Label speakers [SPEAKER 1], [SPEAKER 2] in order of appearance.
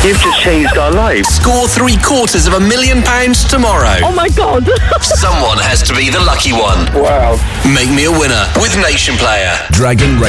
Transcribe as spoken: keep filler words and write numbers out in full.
[SPEAKER 1] You've just changed our lives.
[SPEAKER 2] Score three quarters of a million pounds tomorrow.
[SPEAKER 3] Oh my God.
[SPEAKER 2] Someone has to be the lucky one.
[SPEAKER 1] Wow.
[SPEAKER 2] Make me a winner with Nation Player.
[SPEAKER 4] Dragon